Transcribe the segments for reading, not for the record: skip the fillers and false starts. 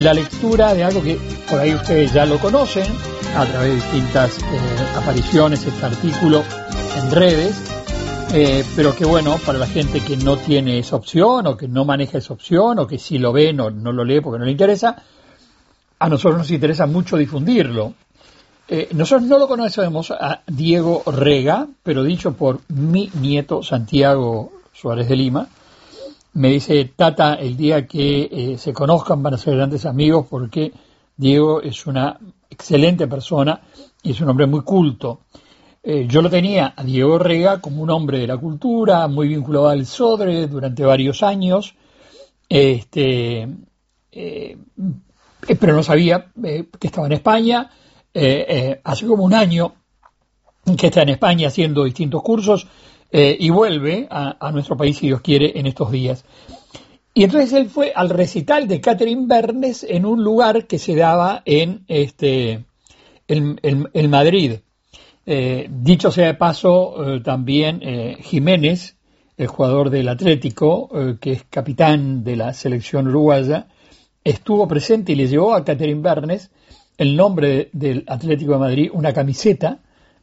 La lectura de algo que por ahí ustedes ya lo conocen a través de distintas apariciones, este artículo en redes, pero que bueno, para la gente que no tiene esa opción o que no maneja esa opción o que si lo ve no lo lee porque no le interesa, a nosotros nos interesa mucho difundirlo. Nosotros no lo conocemos a Diego Rega, pero dicho por mi nieto Santiago Suárez de Lima. Me dice, Tata, el día que se conozcan van a ser grandes amigos porque Diego es una excelente persona y es un hombre muy culto. Yo lo tenía a Diego Rega como un hombre de la cultura, muy vinculado al Sodre durante varios años, pero no sabía que estaba en España. Hace como un año que está en España haciendo distintos cursos, y vuelve a nuestro país, si Dios quiere, en estos días. Y entonces él fue al recital de Catherine Bernes en un lugar que se daba en Madrid. Dicho sea de paso, también Jiménez, el jugador del Atlético, que es capitán de la selección uruguaya, estuvo presente y le llevó a Catherine Bernes el nombre del Atlético de Madrid, una camiseta,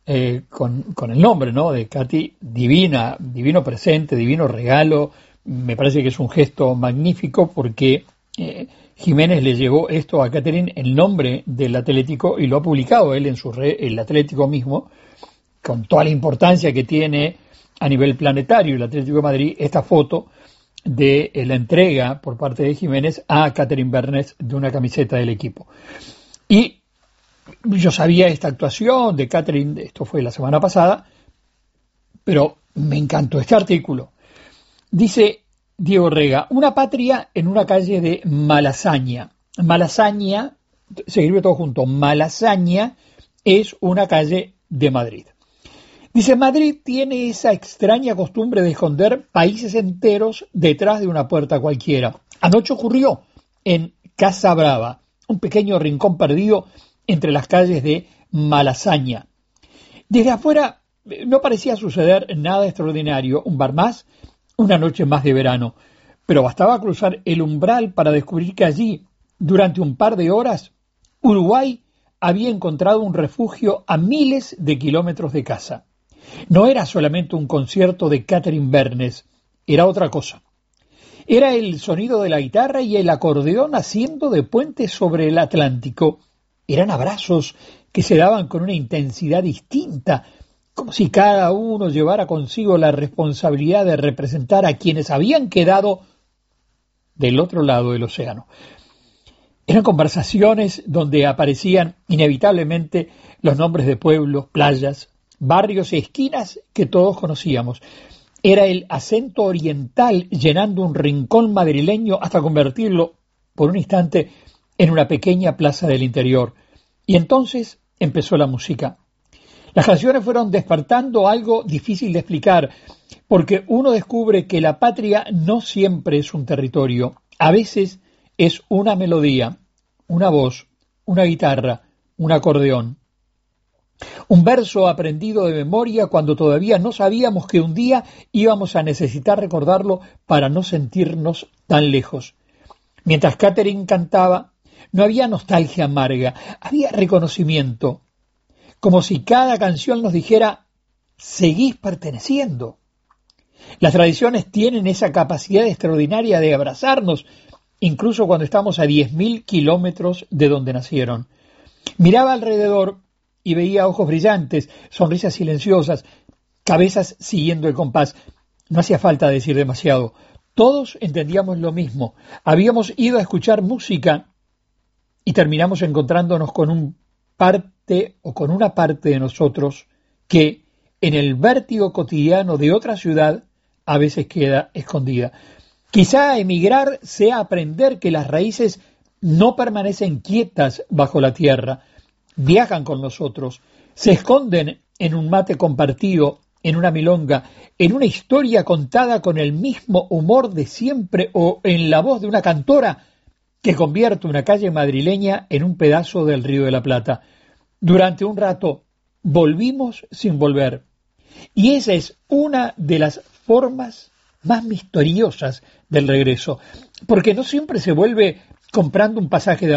con el nombre, ¿no?, de Katy, divino presente, divino regalo. Me parece que es un gesto magnífico porque Jiménez le llevó esto a Catherine, el nombre del Atlético, y lo ha publicado él en su red, el Atlético mismo, con toda la importancia que tiene a nivel planetario el Atlético de Madrid, esta foto de la entrega por parte de Jiménez a Catherine Bernes de una camiseta del equipo. Y yo sabía esta actuación de Catherine, esto fue la semana pasada, pero me encantó este artículo. Dice Diego Rega, una patria en una calle de Malasaña. Malasaña, se escribe todo junto, Malasaña es una calle de Madrid. Dice, Madrid tiene esa extraña costumbre de esconder países enteros detrás de una puerta cualquiera. Anoche ocurrió en Casa Brava, un pequeño rincón perdido entre las calles de Malasaña. Desde afuera no parecía suceder nada extraordinario, un bar más, una noche más de verano, pero bastaba cruzar el umbral para descubrir que allí, durante un par de horas, Uruguay había encontrado un refugio a miles de kilómetros de casa. No era solamente un concierto de Catherine Bernes, era otra cosa. Era el sonido de la guitarra y el acordeón haciendo de puente sobre el Atlántico. Eran abrazos que se daban con una intensidad distinta, como si cada uno llevara consigo la responsabilidad de representar a quienes habían quedado del otro lado del océano. Eran conversaciones donde aparecían inevitablemente los nombres de pueblos, playas, barrios y esquinas que todos conocíamos. Era el acento oriental llenando un rincón madrileño hasta convertirlo, por un instante, en una pequeña plaza del interior. Y entonces empezó la música. Las canciones fueron despertando algo difícil de explicar, porque uno descubre que la patria no siempre es un territorio. A veces es una melodía, una voz, una guitarra, un acordeón. Un verso aprendido de memoria cuando todavía no sabíamos que un día íbamos a necesitar recordarlo para no sentirnos tan lejos. Mientras Catherine cantaba, no había nostalgia amarga, había reconocimiento, como si cada canción nos dijera, seguís perteneciendo. Las tradiciones tienen esa capacidad extraordinaria de abrazarnos, incluso cuando estamos a 10.000 kilómetros de donde nacieron. Miraba alrededor y veía ojos brillantes, sonrisas silenciosas, cabezas siguiendo el compás. No hacía falta decir demasiado. Todos entendíamos lo mismo. Habíamos ido a escuchar música y terminamos encontrándonos con una parte de nosotros que, en el vértigo cotidiano de otra ciudad, a veces queda escondida. Quizá emigrar sea aprender que las raíces no permanecen quietas bajo la tierra, viajan con nosotros, se esconden en un mate compartido, en una milonga, en una historia contada con el mismo humor de siempre o en la voz de una cantora que convierte una calle madrileña en un pedazo del Río de la Plata. Durante un rato volvimos sin volver. Y esa es una de las formas más misteriosas del regreso, porque no siempre se vuelve comprando un pasaje de